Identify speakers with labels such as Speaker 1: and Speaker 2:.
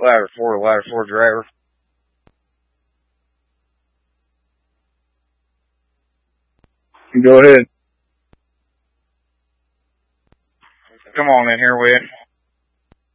Speaker 1: Ladder 4 driver.
Speaker 2: Go ahead.
Speaker 1: Come on in here, Wed.